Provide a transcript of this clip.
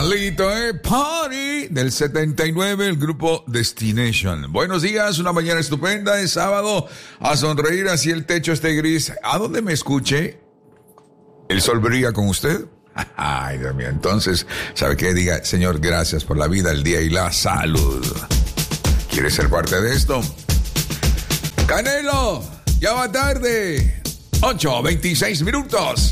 Lito, Party del 79, el grupo Destination. Buenos días, una mañana estupenda, es sábado, a sonreír así el techo esté gris. ¿A dónde me escuche? ¿El sol brilla con usted? Ay, Dios mío, entonces, ¿sabe qué? Diga, Señor, gracias por la vida, el día y la salud. ¿Quiere ser parte de esto? Canelo, ya va tarde. 8:26.